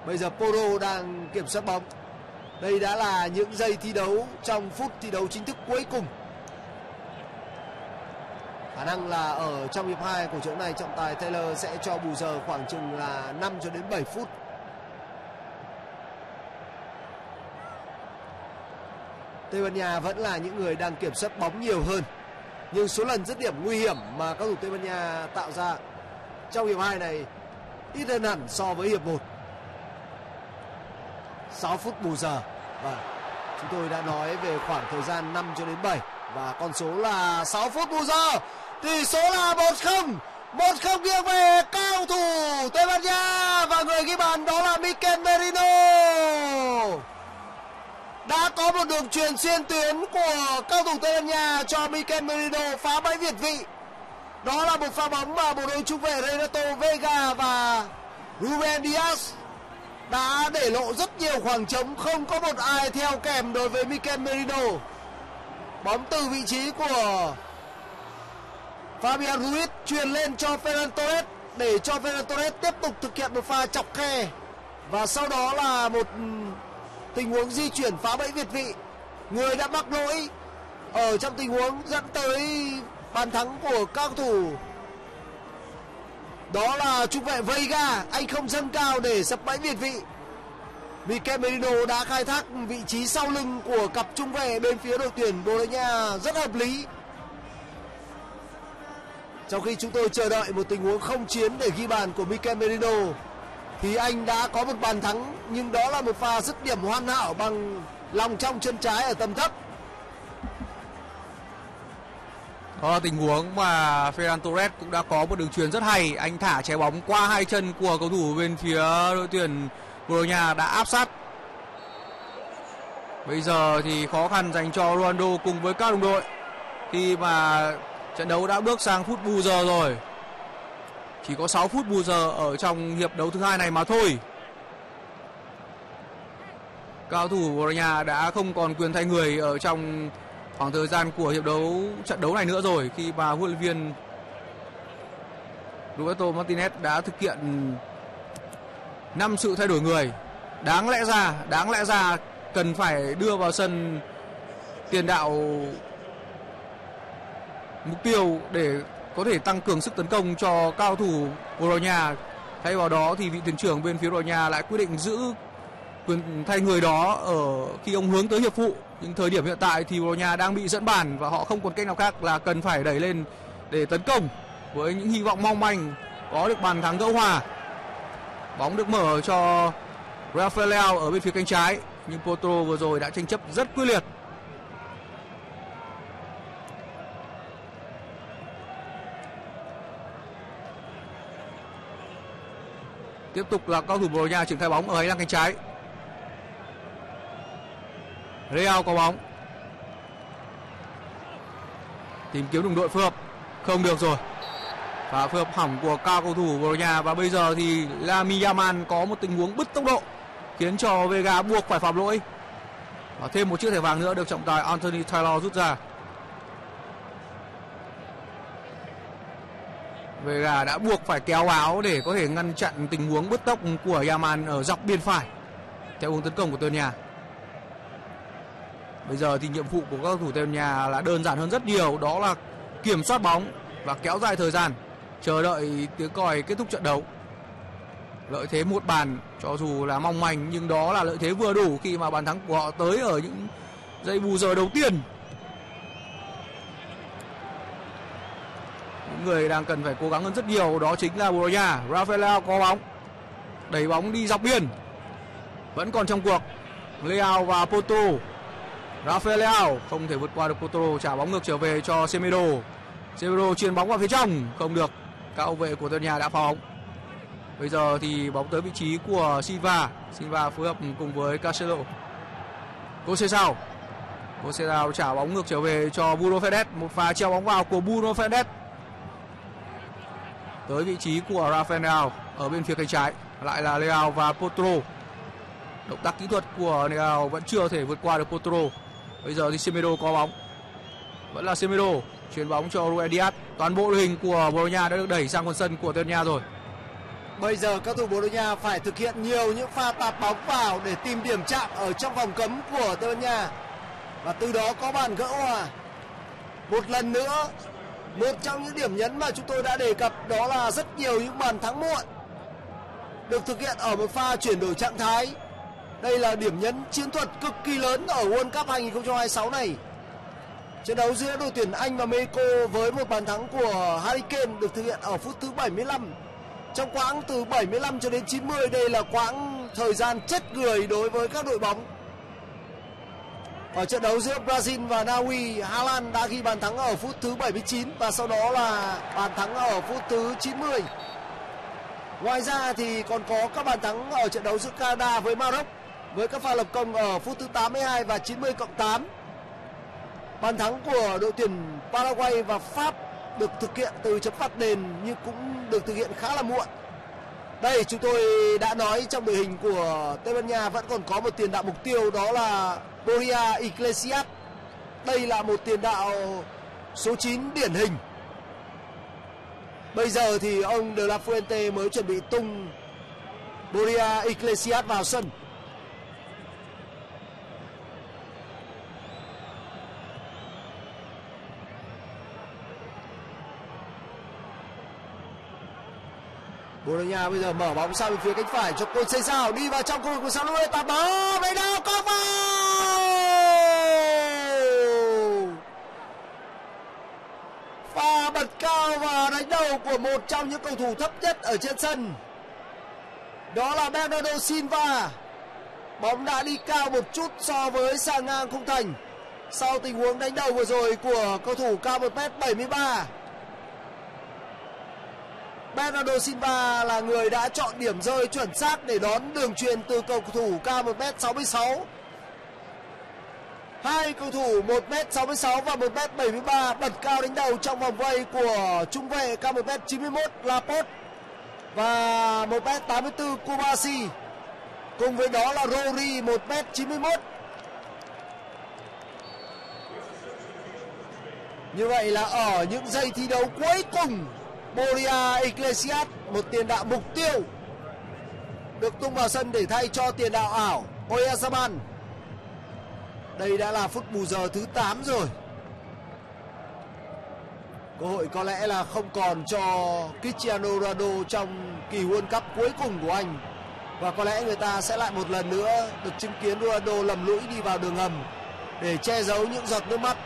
Bây giờ Porro đang kiểm soát bóng. Đây đã là những giây thi đấu trong phút thi đấu chính thức cuối cùng. Khả năng là ở trong hiệp 2 của trận này trọng tài Taylor sẽ cho bù giờ khoảng chừng là 5 cho đến 7 phút. Tây Ban Nha vẫn là những người đang kiểm soát bóng nhiều hơn. Nhưng số lần dứt điểm nguy hiểm mà các thủ Tây Ban Nha tạo ra trong hiệp 2 này ít hơn hẳn so với hiệp 1. 6 phút bù giờ. Và chúng tôi đã nói về khoảng thời gian 5 cho đến 7. Và con số là 6 phút bù giờ. Tỷ số là 1-0. 1-0 nghiêng về cao thủ Tây Ban Nha. Và người ghi bàn đó là Mikel Merino. Đã có một đường chuyền xuyên tuyến của cao thủ Tây Ban Nha cho Mikel Merino phá bẫy việt vị. Đó là một pha bóng mà bộ đôi trung vệ Renato Vega và Ruben Dias đã để lộ rất nhiều khoảng trống, không có một ai theo kèm đối với Mikel Merino. Bóng từ vị trí của Fabian Ruiz truyền lên cho Ferran Torres để cho Ferran Torres tiếp tục thực hiện một pha chọc khe. Và sau đó là một tình huống di chuyển phá bẫy việt vị. Người đã mắc lỗi ở trong tình huống dẫn tới bàn thắng của cao thủ đó là trung vệ Veiga. Anh không dâng cao để sập bẫy việt vị. Mikel Merino đã khai thác vị trí sau lưng của cặp trung vệ bên phía đội tuyển Bồ Đào Nha rất hợp lý. Trong khi chúng tôi chờ đợi một tình huống không chiến để ghi bàn của Mikel Merino thì anh đã có một bàn thắng, nhưng đó là một pha dứt điểm hoàn hảo bằng lòng trong chân trái ở tầm thấp. Đó là tình huống mà Ferran Torres cũng đã có một đường chuyền rất hay. Anh thả trái bóng qua hai chân của cầu thủ bên phía đội tuyển Bồ Đào Nha đã áp sát. Bây giờ thì khó khăn dành cho Ronaldo cùng với các đồng đội khi mà trận đấu đã bước sang phút bù giờ rồi. Chỉ có 6 phút bù giờ ở trong hiệp đấu thứ hai này mà thôi. Cao thủ Bồ Đào Nha đã không còn quyền thay người ở trong khoảng thời gian của trận đấu này nữa rồi, khi mà huấn luyện viên Roberto Martinez đã thực hiện 5 sự thay đổi người. Đáng lẽ ra cần phải đưa vào sân tiền đạo mục tiêu để có thể tăng cường sức tấn công cho cao thủ Bồ Đào Nha. Thay vào đó thì vị thuyền trưởng bên phía Bồ Đào Nha lại quyết định giữ quyền thay người đó ở khi ông hướng tới hiệp phụ. Nhưng thời điểm hiện tại thì Bồ Đào Nha đang bị dẫn bàn và họ không còn cách nào khác là cần phải đẩy lên để tấn công với những hy vọng mong manh có được bàn thắng gỡ hòa. Bóng được mở cho Rafael Leao ở bên phía cánh trái, nhưng Porto vừa rồi đã tranh chấp rất quyết liệt. Tiếp tục là cao thủ Bồ Đào Nha triển khai bóng ở hành lang cánh trái. Real có bóng, tìm kiếm đồng đội phối hợp, không được rồi. Và phối hợp hỏng của cao cầu thủ Bồ Đào Nha. Và bây giờ thì Lamine Yamal có một tình huống bứt tốc độ khiến cho Vega buộc phải phạm lỗi. Và thêm một chiếc thẻ vàng nữa được trọng tài Anthony Taylor rút ra. Vega đã buộc phải kéo áo để có thể ngăn chặn tình huống bứt tốc của Yamal ở dọc biên phải theo hướng tấn công của Tây Ban Nha. Bây giờ thì nhiệm vụ của các cầu thủ Tây Ban Nha là đơn giản hơn rất nhiều, đó là kiểm soát bóng và kéo dài thời gian, chờ đợi tiếng còi kết thúc trận đấu. Lợi thế một bàn cho dù là mong manh nhưng đó là lợi thế vừa đủ khi mà bàn thắng của họ tới ở những giây bù giờ đầu tiên. Những người đang cần phải cố gắng hơn rất nhiều đó chính là Bồ Đào Nha. Rafael Leao có bóng, đẩy bóng đi dọc biên, vẫn còn trong cuộc. Leao và Porto. Rafael Leao không thể vượt qua được Porto, trả bóng ngược trở về cho Semedo. Semedo chuyền bóng vào phía trong, không được. Các hậu vệ của Tây Ban Nha đã phá bóng. Bây giờ thì bóng tới vị trí của Silva. Silva phối hợp cùng với Cancelo. Conceição trả bóng ngược trở về cho Bruno Fernandes. Một pha treo bóng vào của Bruno Fernandes tới vị trí của Rafael Leao ở bên phía cánh trái. Lại là Leao và Porto. Động tác kỹ thuật của Leao vẫn chưa thể vượt qua được Porto. Bây giờ thì Semedo có bóng, vẫn là Semedo chuyền bóng cho Ruben Dias. Toàn bộ đội hình của Bồ Đào Nha đã được đẩy sang phần sân của Tây Ban Nha rồi. Bây giờ các thủ Bồ Đào Nha phải thực hiện nhiều những pha tạt bóng vào để tìm điểm chạm ở trong vòng cấm của Tây Ban Nha và từ đó có bàn gỡ hòa. Một lần nữa, một trong những điểm nhấn mà chúng tôi đã đề cập đó là rất nhiều những bàn thắng muộn được thực hiện ở một pha chuyển đổi trạng thái. Đây là điểm nhấn chiến thuật cực kỳ lớn ở World Cup 2026 này. Trận đấu giữa đội tuyển Anh và Mexico với một bàn thắng của Harry Kane được thực hiện ở phút thứ 75. Trong quãng từ 75 cho đến 90, đây là quãng thời gian chết người đối với các đội bóng. Ở trận đấu giữa Brazil và Na Uy, Hà Lan đã ghi bàn thắng ở phút thứ 79 và sau đó là bàn thắng ở phút thứ 90. Ngoài ra thì còn có các bàn thắng ở trận đấu giữa Canada với Maroc với các pha lập công ở phút thứ 82 và 90+8. Bàn thắng của đội tuyển Paraguay và Pháp được thực hiện từ chấm phạt đền nhưng cũng được thực hiện khá là muộn. Đây, chúng tôi đã nói trong đội hình của Tây Ban Nha vẫn còn có một tiền đạo mục tiêu, đó là Borja Iglesias. Đây là một tiền đạo số 9 điển hình. Bây giờ thì ông De La Fuente mới chuẩn bị tung Borja Iglesias vào sân. Bồ Đào Nha bây giờ mở bóng sang bên phía cánh phải cho Conceição, đi vào trong khu vực của San Luis, tạt bóng về đâu có vào. Pha bật cao và đánh đầu của một trong những cầu thủ thấp nhất ở trên sân, đó là Bernardo Silva. Bóng đã đi cao một chút so với xà ngang khung thành sau tình huống đánh đầu vừa rồi của cầu thủ cao 1m73. Bernardo Silva là người đã chọn điểm rơi chuẩn xác để đón đường chuyền từ cầu thủ cao 1m66. Hai cầu thủ 1m66 và 1m73 bật cao đánh đầu trong vòng vây của trung vệ cao 1m91 Laporte và 1m84 Kobayashi. Cùng với đó là Rory 1m91. Như vậy là ở những giây thi đấu cuối cùng, Borja Iglesias, một tiền đạo mục tiêu, được tung vào sân để thay cho tiền đạo ảo Oyarzabal. Đây đã là phút bù giờ thứ 8 rồi. Cơ hội có lẽ là không còn cho Cristiano Ronaldo trong kỳ World Cup cuối cùng của anh. Và có lẽ người ta sẽ lại một lần nữa được chứng kiến Ronaldo lầm lũi đi vào đường hầm để che giấu những giọt nước mắt,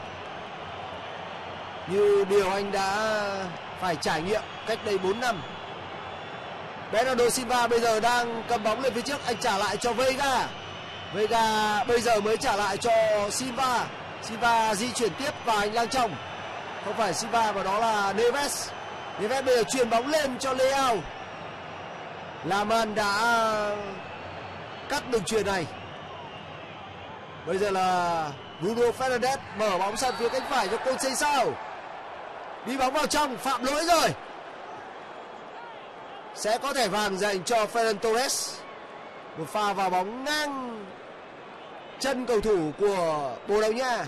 như điều anh đã phải trải nghiệm cách đây 4 năm. Bernardo Silva bây giờ đang cầm bóng lên phía trước, anh trả lại cho Vega. Vega bây giờ mới trả lại cho Silva. Silva di chuyển tiếp vào hành lang trong. Không phải Silva mà đó là Neves. Neves bây giờ chuyền bóng lên cho Leao. Laman đã cắt đường chuyền này. Bây giờ là Bruno Fernandes mở bóng sang phía cánh phải cho Conceição. Đi bóng vào trong, phạm lỗi rồi. Sẽ có thẻ vàng dành cho Ferran Torres. Một pha vào bóng ngang chân cầu thủ của Bồ Đào Nha.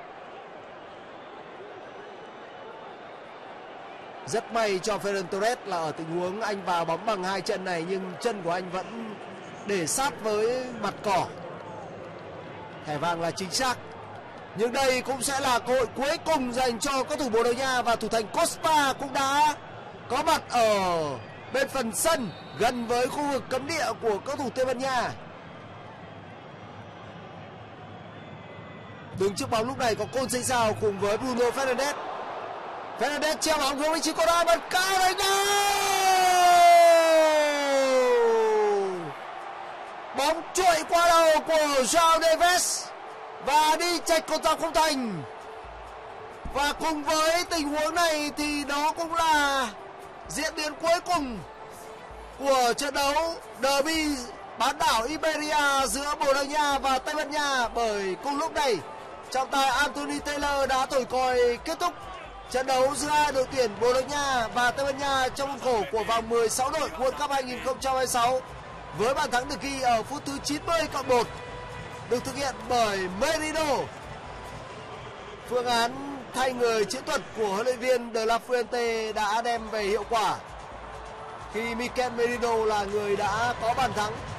Rất may cho Ferran Torres là ở tình huống anh vào bóng bằng hai chân này, nhưng chân của anh vẫn để sát với mặt cỏ. Thẻ vàng là chính xác. Nhưng đây cũng sẽ là cơ hội cuối cùng dành cho các thủ Bồ Đào Nha, và thủ thành Costa cũng đã có mặt ở bên phần sân gần với khu vực cấm địa của các thủ Tây Ban Nha. Đứng trước bóng lúc này có Conceição cùng với Bruno Fernandes. Fernandes treo bóng hướng vị trí có đá, bật cao đánh đầu. Bóng trụi qua đầu của João Neves và đi chệch cột dọc khung thành. Và cùng với tình huống này thì đó cũng là diễn biến cuối cùng của trận đấu derby bán đảo Iberia giữa Bồ Đào Nha và Tây Ban Nha, bởi cùng lúc này trọng tài Anthony Taylor đã thổi còi kết thúc trận đấu giữa hai đội tuyển Bồ Đào Nha và Tây Ban Nha trong khuôn khổ của vòng 16 đội World Cup 2026 với bàn thắng được ghi ở phút thứ 90+1 được thực hiện bởi Merino. Phương án thay người chiến thuật của huấn luyện viên De La Fuente đã đem về hiệu quả. khi Mikel Merino là người đã có bàn thắng.